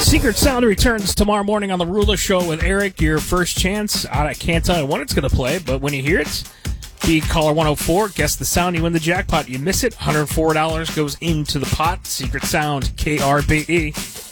Secret Sound returns tomorrow morning on The Rula Show with Eric. Your first chance. I can't tell you when it's going to play, but when you hear it, be caller 104, guess the sound, you win the jackpot. You miss it, $104 goes into the pot. Secret Sound, KRBE.